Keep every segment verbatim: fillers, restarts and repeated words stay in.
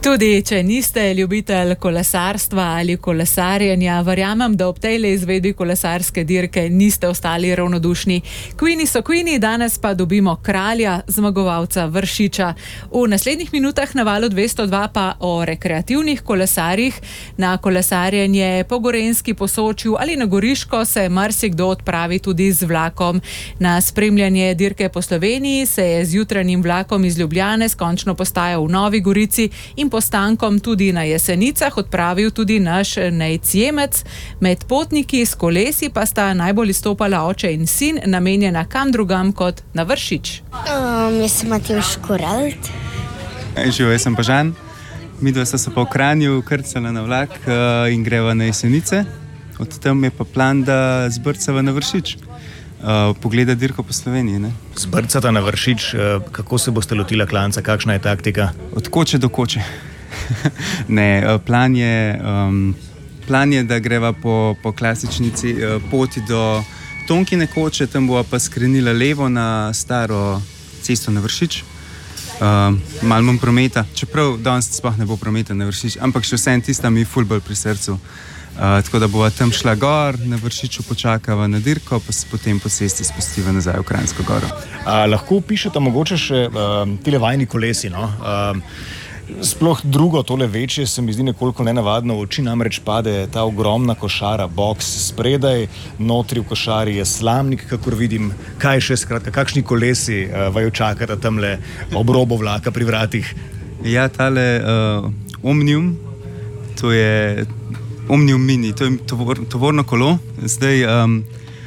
Tudi, če niste ljubitelj kolesarstva ali kolesarjenja, verjamem, da ob tej izvedbi kolesarske dirke niste ostali ravnodušni. Queeni so Queeni, danes pa dobimo kralja, zmagovalca Vršiča. V naslednjih minutah na Valu dvesto dva pa o rekreativnih kolesarjih. Na kolesarjenje po Gorenjski, Posočju ali na Goriško se marsikdo odpravi tudi z vlakom. Na spremljanje dirke po Sloveniji se je z jutranjim vlakom iz Ljubljane s končno postajo v Novi Gorici in postankom tudi na Jesenicah odpravil tudi naš Nejc Jemec. Med potniki s kolesi pa sta najbolj izstopala oče in sin, namenjena kam drugam kot na Vršič. Um, jaz sem Matevž Koralt. Živijo, jaz sem pa Žan. Midva sta se pa v Kranju krcala na vlak uh, in greva na Jesenice. Od tam je pa plan, da zbrcava na Vršič. Uh, pogleda dirko po Sloveniji. Ne? Zbrcata na Vršič, uh, kako se boste lotila klanca, kakšna je taktika? Od koče do koče. ne, uh, plan, je, um, plan je, da greva po, po klasični uh, poti do Tonkine koče, tam bova pa skrenila levo na staro cesto na Vršič. Uh, malo manj prometa, čeprav danes sploh ne bo prometa na Vršič, ampak še vsem tista mi je ful bolj pri srcu. Uh, tako da bova tam šla gor, na Vršiču počakava na dirko, pa se potem po cesti spustiva nazaj v Kranjsko goro. A, lahko pišete mogoče še uh, tile vajni kolesi, no? Uh, sploh drugo, tole večje, se mi zdi nekoliko nenavadno, v oči namreč pade ta ogromna košara, boks spredaj, notri v košari je slamnik, kakor vidim. Kaj še skratka, kakšni kolesi uh, vaju čakata tamle ob robu vlaka pri vratih? Ja, tale uh, Omnium, to je Omnium Mini, to je tovor, tovorno kolo. Zdaj, um,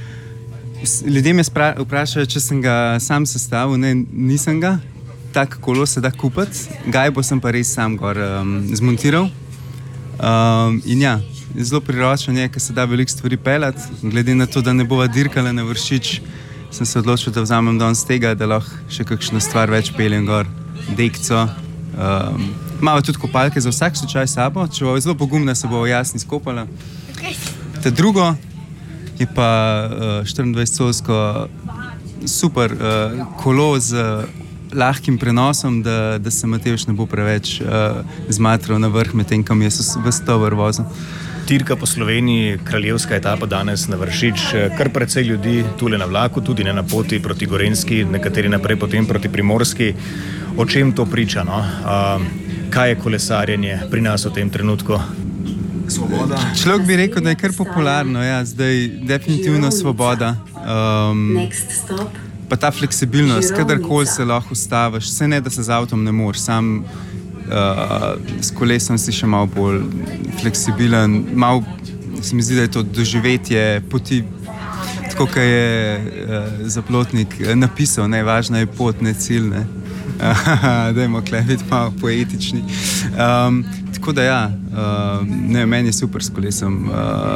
ljudje me spra, vprašajo, če sem ga sam sestavil. Ne, nisem ga. Tak kolo se da kupiti. Gajbo sem pa res sam gor um, zmontiral. Um, in ja, zelo priročno je, ker se da veliko stvari peljati. Glede na to, da ne bova dirkala na Vršič, sem se odločil, da vzamem danes tega, da lahko še kakšno stvar več peljem gor. Dekco. Um, Malo tudi kopalke za vsak slučaj sabo, če bo zelo pogumna, se bo jasni skopala. Te drugo je pa uh, štiriindvajsetcolsko super uh, kolo z lahkim prenosom, da, da se Matevž ne bo preveč uh, zmatral na vrh, medtem ko mi je ves tovor vozil. Dirka po Sloveniji, kraljevska etapa danes na Vršič, kar precej ljudi tule na vlaku, tudi ne na poti proti Gorenjski, nekateri naprej potem proti Primorski. O čem to priča, no? Uh, Kaj je kolesarjenje pri nas v tem trenutku? Svoboda. Človek bi rekel, da je kar popularno, ja, zdaj definitivno svoboda. Um, pa ta fleksibilnost, kadarkoli se lahko ustaviš, vse ne, da se z avtom ne moreš, sam uh, s kolesom si še malo bolj fleksibilen, malo se mi zdi, da je to doživetje poti, tako kot je uh, Zaplotnik napisal, ne, važna je pot, ne cilj, ne. Dajmo kle biti malo poetični. Um, tako da ja, uh, ne, meni je super s kolesom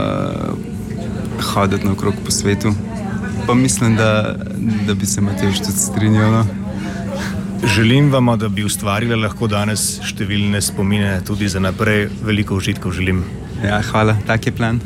uh, hoditi naokrog po svetu. Pa mislim, da, da bi se Matevž tudi strinjal. No? Želim vam, da bi ustvarila lahko danes številne spomine, tudi za naprej veliko užitkov želim. Ja, hvala, tak je plan.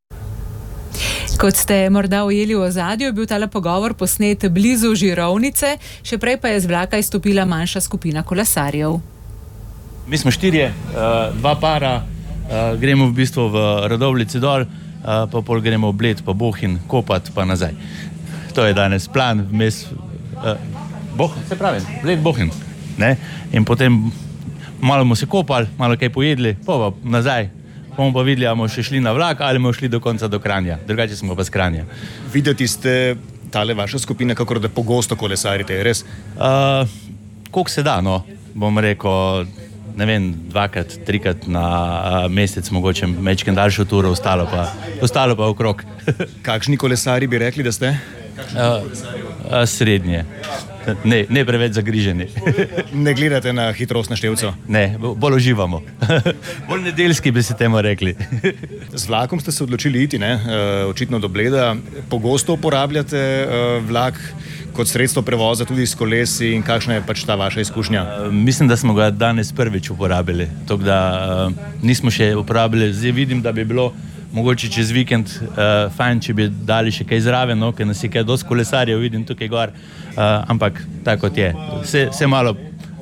Kot ste morda ujeli v ozadju, je bil tale pogovor posnet blizu Žirovnice, še prej pa je z vlaka izstopila manjša skupina kolesarjev. Mi smo štirje, dva para, gremo v bistvu v Radovljici dol, pa pol gremo v Bled, pa Bohinj, kopat, pa nazaj. To je danes plan, vmes, Bohinj, se pravi, Bled, Bohinj, ne? In potem malo bomo se kopali, malo kaj pojedli, pa pa nazaj. Bomo pa videli, ali bomo še šli na vlak ali bomo šli do konca do Kranja. Drugače smo pa z Kranja. Videti ste tale vaša skupina, kakor da pogosto kolesarite, je res? Uh, koliko se da, no. Bom rekel, ne vem, dvakrat, trikrat na uh, mesec, mogoče mečken daljšo turo, ostalo pa, ostalo pa okrog. Kakšni kolesari bi rekli, da ste? Uh, uh, srednje. Ne, ne preveč zagriženi. Ne gledate na hitrost na števco? Ne, bolj uživamo. Bolj nedeljski bi se temu rekli. Z vlakom ste se odločili iti, ne? Očitno do Bleda. Pogosto uporabljate vlak kot sredstvo prevoza tudi s kolesi in kakšna je pač ta vaša izkušnja? Mislim, da smo ga danes prvič uporabili. Tako da nismo še uporabili. Zdaj vidim, da bi bilo mogoče čez vikend uh, fajn, če bi dali še kaj zraven, no, ker nas je kaj dosti kolesarjev, vidim tukaj gor, uh, ampak tako kot je. Se, se malo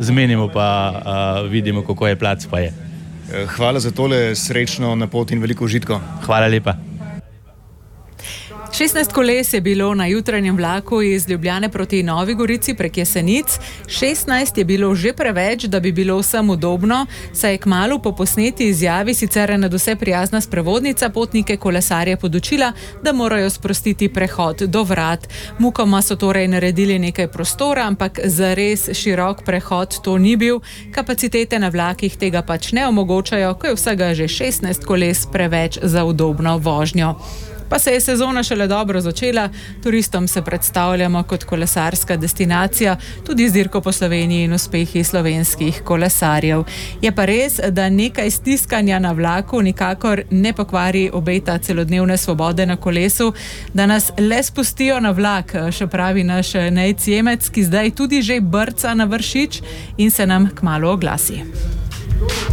zmenimo pa uh, vidimo, kako je plac pa je. Hvala za tole, srečno na poti in veliko užitkov. Hvala lepa. šestnajst koles je bilo na jutranjem vlaku iz Ljubljane proti Novi Gorici prek Jesenic. šestnajst je bilo že preveč, da bi bilo vsem udobno, saj je kmalu po posneti izjavi sicer nadvse prijazna sprevodnica potnike kolesarje podučila, da morajo sprostiti prehod do vrat. Mukoma so torej naredili nekaj prostora, ampak zares širok prehod to ni bil. Kapacitete na vlakih tega pač ne omogočajo, ko je vsega že šestnajst koles preveč za udobno vožnjo. Pa se je sezona šele dobro začela, turistom se predstavljamo kot kolesarska destinacija, tudi z dirko po Sloveniji in uspehi slovenskih kolesarjev. Je pa res, da nekaj stiskanja na vlaku nikakor ne pokvari obeta celodnevne svobode na kolesu, da nas le spustijo na vlak, še pravi naš Nejc Jemec, ki zdaj tudi že brca na Vršič in se nam kmalu oglasi.